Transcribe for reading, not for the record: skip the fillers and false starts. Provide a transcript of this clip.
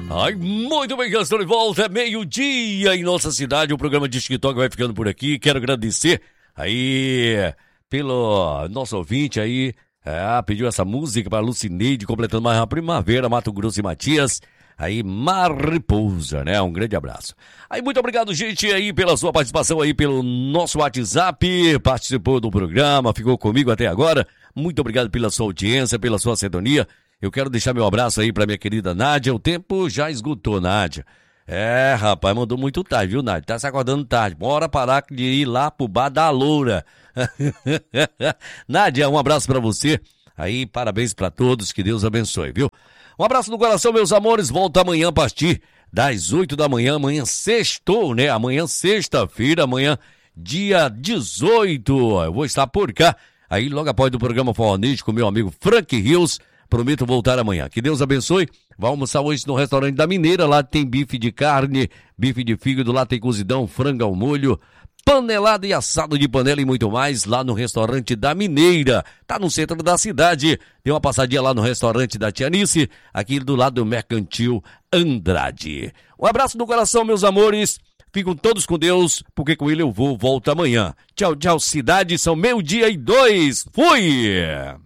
Ai, muito bem, já estou de volta, é meio-dia em nossa cidade, o programa de TikTok vai ficando por aqui, quero agradecer aí pelo nosso ouvinte aí, pediu essa música para Lucineide, completando mais uma primavera, Mato Grosso e Matias, aí Mariposa, né, um grande abraço. Aí, muito obrigado, gente, aí pela sua participação aí pelo nosso WhatsApp, participou do programa, ficou comigo até agora, muito obrigado pela sua audiência, pela sua sintonia. Eu quero deixar meu abraço aí pra minha querida Nádia. O tempo já esgotou, Nádia. Rapaz, mandou muito tarde, viu, Nádia? Tá se acordando tarde. Bora parar de ir lá pro bar da Loura. Nádia, um abraço pra você. Aí, parabéns pra todos. Que Deus abençoe, viu? Um abraço no coração, meus amores. Volta amanhã a partir das 8 da manhã. Amanhã sextou, né? Amanhã sexta-feira, amanhã dia 18. Eu vou estar por cá. Aí, logo após do programa Fornite com meu amigo Frank Rios. Prometo voltar amanhã. Que Deus abençoe. Vai almoçar hoje no restaurante da Mineira. Lá tem bife de carne, bife de fígado. Lá tem cozidão, frango ao molho, panelada e assado de panela e muito mais. Lá no restaurante da Mineira. Tá no centro da cidade. Dê uma passadinha lá no restaurante da Tianice. Aqui do lado do Mercantil Andrade. Um abraço no coração, meus amores. Ficam todos com Deus, porque com ele eu volto amanhã. Tchau, tchau, cidade. São 12:02. Fui!